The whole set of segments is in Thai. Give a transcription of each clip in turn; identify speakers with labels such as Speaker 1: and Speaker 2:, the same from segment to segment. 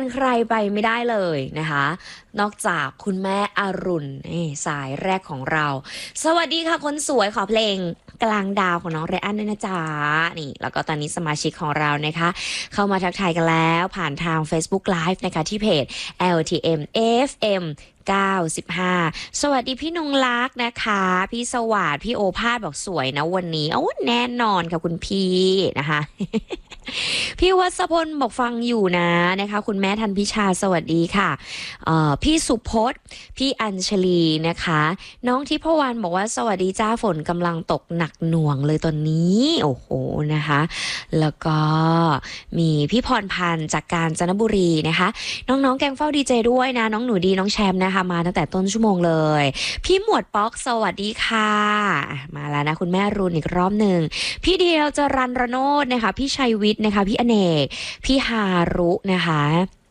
Speaker 1: ใครไปไม่ได้เลยนะคะนอกจากคุณแม่อรุณสายแรกของเราสวัสดีค่ะคนสวยขอเพลงกลางดาวของน้องไรอันด้วยนะจ๊ะนี่แล้วก็ตอนนี้สมาชิกของเรานะคะเข้ามาทักทายกันแล้วผ่านทาง Facebook Live นะคะที่เพจ LTM FM 95สวัสดีพี่นงลักษณ์นะคะพี่สวัสดิ์พี่โอภาสบอกสวยนะวันนี้แน่นอนค่ะคุณพี่นะคะ พี่วัชพลบอกฟังอยู่นะคะคุณแม่ทันพิชาสวัสดีค่ะพี่สุพจน์พี่อัญชลีนะคะน้องทิพวรรณบอกว่าสวัสดีจ้าฝนกำลังตกหนักหน่วงเลยตอนนี้โอ้โหนะคะแล้วก็มีพี่พรพันธ์จากกาญจนบุรีนะคะน้องๆแกงเฝ้าดีเจด้วยนะน้องหนูดีน้องแชมป์นะคะมาตั้งแต่ต้นชั่วโมงเลยพี่หมวดป๊อกสวัสดีค่ะมาแล้วนะคุณแม่รุนอีกรอบหนึ่งพี่เดียวจรัญรโนจน์นะคะพี่ชัยวิทย์นะคะพี่อเนกพี่ฮารุนะคะ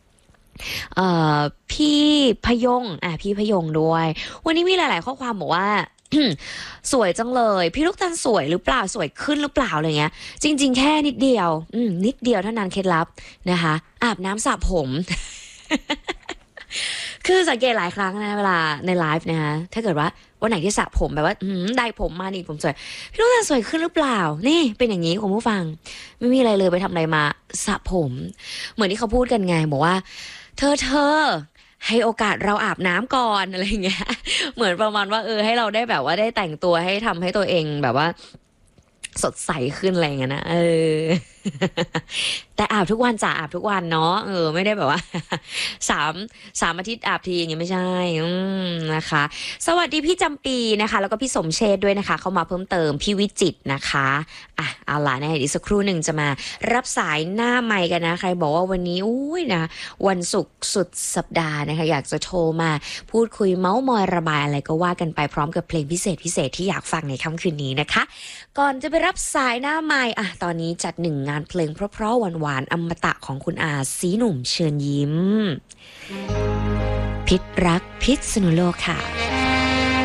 Speaker 1: พี่พยงพี่พยงด้วยวันนี้มีหลายๆข้อความบอกว่า สวยจังเลยพี่ลูกตาลสวยหรือเปล่าสวยขึ้นหรือเปล่าอะไรเงี้ยจริงๆแค่นิดเดียวนิดเดียวเท่านั้นเคล็ดลับนะคะอาบน้ำสระผม คือสังเกตหลายครั้งนะเวลาในไลฟ์นะคะถ้าเกิดว่าวันไหนที่สระผมแบบว่าได้ผมมานี่ผมสวยพี่ลูกตาลสวยขึ้นหรือเปล่านี่เป็นอย่างนี้คุณผู้ฟังไม่มีอะไรเลยไปทำอะไรมาสระผมเหมือนที่เขาพูดกันไงบอกว่าเธอให้โอกาสเราอาบน้ำก่อนอะไรอย่างเงี้ยเหมือนประมาณว่าให้เราได้แบบว่าได้แต่งตัวให้ทำให้ตัวเองแบบว่าสดใสขึ้นอะไรอย่างเงี้ยนะแต่อาบทุกวันจ้ะอาบทุกวันเนาะไม่ได้แบบว่าสามอาทิตย์อาบทีอย่างเงี้ยไม่ใช่นะคะสวัสดีพี่จำปีนะคะแล้วก็พี่สมเชษด้วยนะคะเข้ามาเพิ่มเติมพี่วิจิตรนะคะเอาล่ะนะอีกสักครู่หนึ่งจะมารับสายหน้าไมค์กันนะใครบอกว่าวันนี้นะวันศุกร์สุดสัปดาห์นะคะอยากจะโทรมาพูดคุยเม้ามอยระบายอะไรก็ว่ากันไปพร้อมกับเพลงพิเศษที่อยากฟังในค่ำคืนนี้นะคะก่อนจะไปรับสายหน้าไมค์ตอนนี้จัด1งานเพลงเพราะๆหวานๆอมตะของคุณอาสีหนุ่มเชิญยิ้มพิษรักพิษณุโลกค่ะ